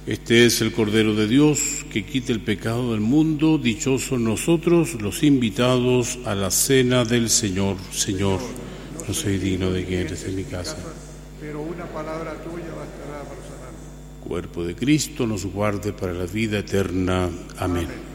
Este es el Cordero de Dios que quita el pecado del mundo. Dichosos nosotros los invitados a la cena del Señor. Señor, no soy digno de que entres en mi casa, pero una palabra tuya bastará para sanar. Cuerpo de Cristo nos guarde para la vida eterna. Amén.